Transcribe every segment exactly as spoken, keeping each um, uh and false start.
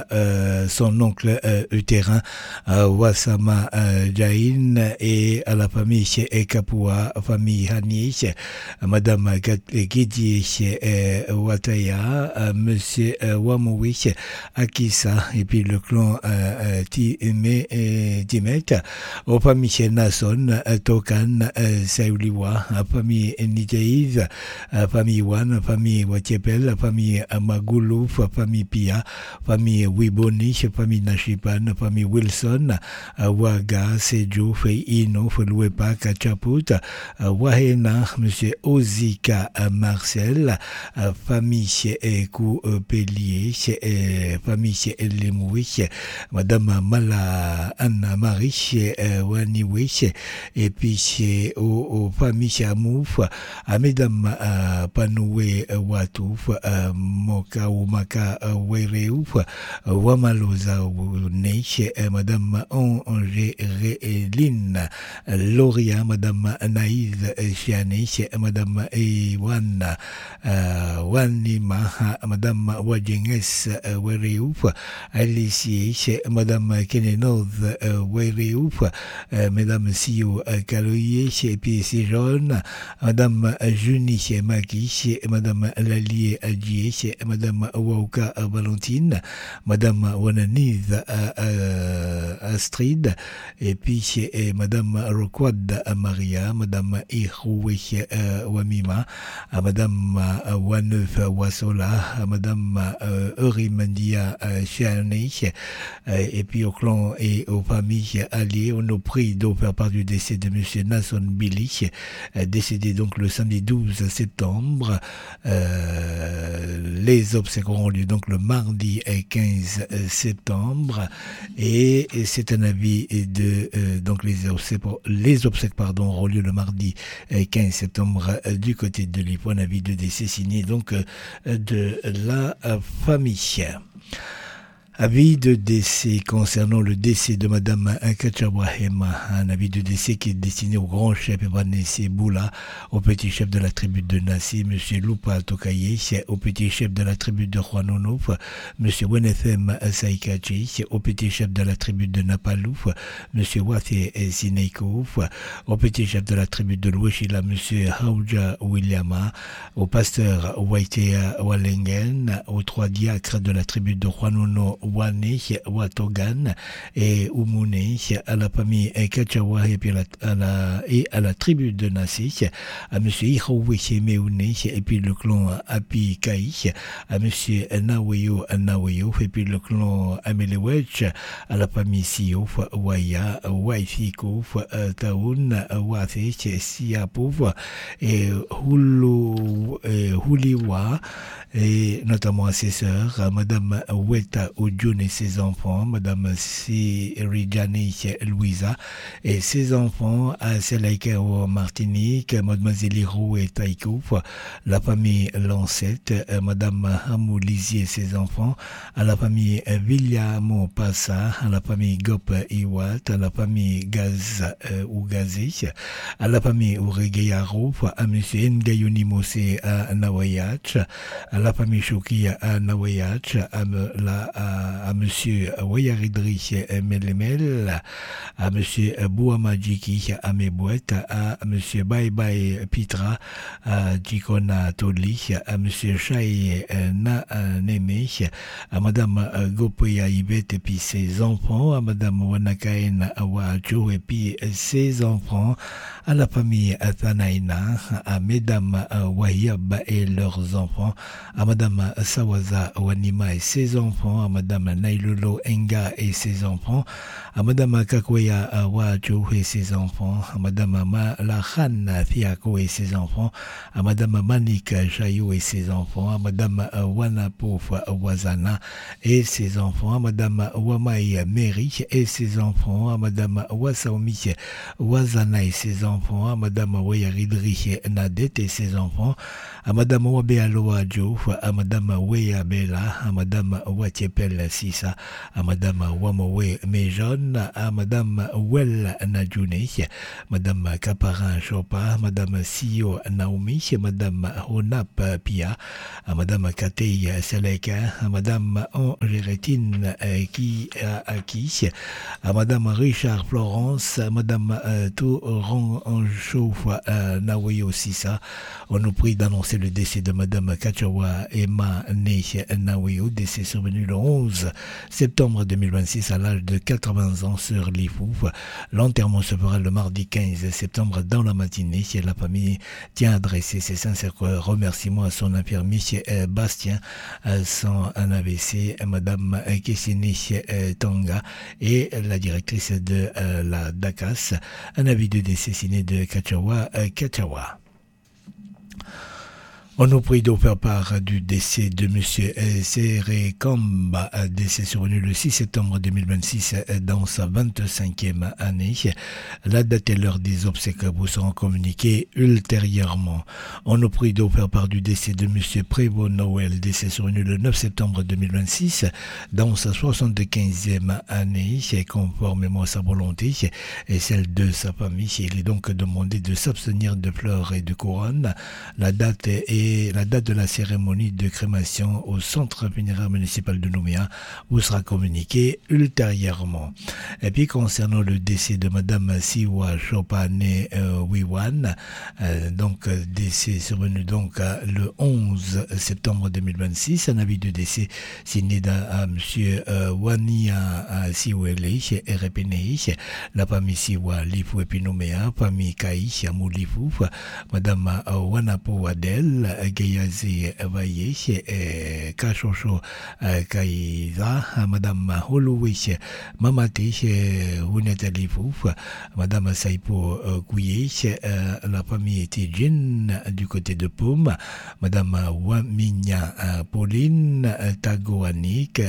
euh, son oncle euh, utérin euh, Wassama euh, Jain et à la famille chez Kapua, famille Hani, Madame Gidi chez euh, Wataya, euh, Monsieur euh, Wamoui Akisa et puis le clan euh, Time et Dimet, aux familles chez Nason, euh, Tokan, euh, Saouliwa, famille Niteiz, famille Wan, famille Watiepel, famille Magoulouf, famille Pia, famille Wiboni, famille Nashipan, famille Wilson, Waga, Sejo, Ino, Louepa, Kachaput, Wahena, monsieur Ozika Marcel, famille chez Kou Pellier, famille chez Lemoui, madame Mala Anna Marie, chez Waniwi, et puis chez aux familles chez Amouf, à mesdames Panoué Watouf, Moka ou Maka Wereouf, Wamaloza Neiche, madame Angéline Loria, madame Naïd Chianich, madame Ewan Wanima, madame Wajenges Wereouf, Alicie, madame Kenenoz Wereouf, madame Sio Kaloye, et puis Sijon, madame Juni Maki, madame Lalie Adjie, madame Wauka Valentine, madame Wananiz Astrid, et puis chez madame Roquad Maria, madame Iroué Wamima, madame Waneuf Wasola, madame Eurimandia Chianich, et puis au clan et aux familles alliées, on nous prie de faire part du décès de monsieur Nason Billy, décédé donc le samedi douze septembre. Euh, les obsèques auront lieu donc le mardi quinze septembre, et, et c'est un avis de euh, donc les obsèques, les obsèques pardon auront lieu le mardi quinze septembre euh, du côté de l'I P O, un avis de décès signé donc euh, de la euh, famille. Avis de décès concernant le décès de Madame Kachawahema, un avis de décès qui est destiné au grand chef Evanese Boula, au petit chef de la tribu de Nassi, Monsieur Lupa Tokaye, au petit chef de la tribu de Juanonouf, Monsieur Wenethem Saikachi, au petit chef de la tribu de Napalouf, Monsieur Wathé Sineikouf, au petit chef de la tribu de Louechila, Monsieur Hauja Williama, au pasteur Waitea Walengen, aux trois diacres de la tribu de Juanono Wane, Watogan et Umune, à la famille Kachawa et, puis à, la, à la, et à la tribu de Nassi, à monsieur Ihowe Meune et puis le clan Api Kai, à monsieur Naweyo Naweyo et puis le clan Amelewech, à la famille Sio, Waya, Waifiko, Taoun, Wate, Siapouf et Hulu, Huliwa, et notamment à ses sœurs, à madame Weta Ojun et ses enfants, madame Sirijani Louisa et ses enfants, à Selaika au Martinique, mademoiselle Hiro et Taïkouf, la famille Lancette, madame Hamoulisi et ses enfants, à la famille Villamo Passa, à la famille Gop Iwat, à la famille Gaz euh, ou Gazé, à la famille Uregeyaro, à monsieur Ngayuni Mose à Nawayach, à la famille Chouki à Nawayach, à, la, à, à monsieur Wayaridri Melemel, à monsieur Bouamadjiki à Mebouet, à monsieur Bye Bye Pitra à Jikona Toli, à monsieur Chai Na Neme, à madame Gopoya Ibet et puis ses enfants, à madame Wanakaen Awajo et puis ses enfants, à la famille Athanaina, à mesdames Wahiyab et leurs enfants, à madame Sawaza Wanima et ses enfants, à madame Nailolo Enga et ses enfants, à madame Kakwaya Wajo et ses enfants, à madame Malakhan Thiako et ses enfants, à madame Manik Chayou et ses enfants, à madame Wanapouf Wazana et ses enfants, à madame Wamai Meri et ses enfants, à madame Wasaomi Wazana et ses enfants, à madame Wayaridri Nadet et ses enfants, à Madame Wabealoa Joe, à Madame Wea Bella, à Madame Watiepel Sissa, à Madame Wamowe Mejon, à Madame Well Najune, Madame Caparin Chopa, Madame Sio Naomi, Madame Honap Pia, à Madame Katei Seleka, à Madame Angéretine qui a acquis, à Madame Richard Florence, à Madame euh, Touran Chauffe euh, Nawayo Sissa. On nous prie d'annoncer le décès de Madame Kachawa Emma Ney Nawayo, décès survenu le onze septembre deux mille vingt-six à l'âge de quatre-vingts ans sur l'Ifouf. L'enterrement se fera le mardi quinze septembre dans la matinée. La famille tient à adresser ses sincères remerciements à son infirmier Bastien, son A V C, Madame Kessini Tonga et la directrice de la D A C A S. Un avis de décès signé de Kachawa Kachawa. On nous prie de faire part du décès de Monsieur Seré Kamba, décès survenu le six septembre deux mille vingt-six dans sa vingt-cinquième année. La date et l'heure des obsèques vous seront communiquées ultérieurement. On nous prie de faire part du décès de Monsieur Prévost Noël, décès survenu le neuf septembre deux mille vingt-six dans sa soixante-quinzième année, conformément à sa volonté et celle de sa famille. Il est donc demandé de s'abstenir de fleurs et de couronnes. La date est Et la date de la cérémonie de crémation au centre funéraire municipal de Nouméa vous sera communiquée ultérieurement. Et puis concernant le décès de Madame Siwa Chopane euh, Wiwan, euh, donc décès survenu donc euh, le onze septembre deux mille vingt-six, un avis de décès signé à Monsieur euh, Wania Siwele et Repene, la famille Siwa Lifu et puis Nouméa, famille Kai Lifu, Madame euh, Wanapo Adel, Gayazi Vaye, Kachocho Kaiza, Madame Holoué, Mamate, Hunetalifu, Madame Saipo Kouye, la famille Tijin du côté de Poum, Madame Waminya Pauline, Tagoanik,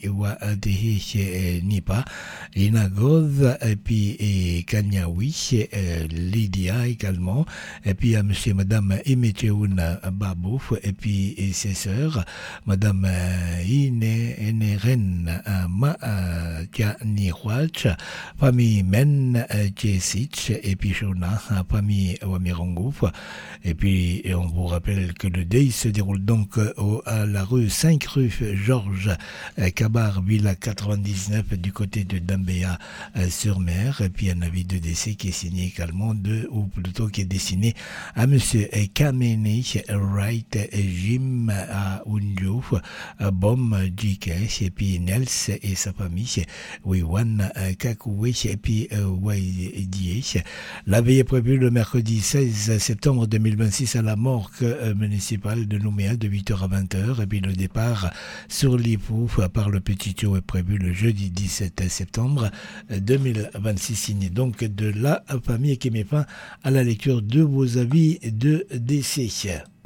Iwadehe Nipa, Inagoz, et puis Kanyawi, Lydia également, et puis à Monsieur et Madame Emeteouna Babouf, et puis et ses sœurs, Madame Ine Eneren Ma Tianihwach, famille Men Jessich, et puis Shona, famille Wamirongouf. Et puis et on vous rappelle que le deuil se déroule donc au, à la rue cinq rue Georges Cabar, Villa quatre-vingt-dix-neuf, du côté de Dambéa sur mer. Et puis un avis de décès qui est signé également de, ou plutôt qui est destiné à Monsieur Kamene Wright, Jim Unjo, Bom J K, et puis Nels et sa famille, Wiwan Kakoué, et puis Waidie. La veille est prévue le mercredi seize septembre deux mille vingt-six à la morgue municipale de Nouméa de huit heures à vingt heures, et puis le départ sur l'Ipouf par le Petit Thio est prévu le jeudi dix-sept septembre deux mille vingt-six, signé donc de la famille qui met fin à la lecture de vos avis de décès.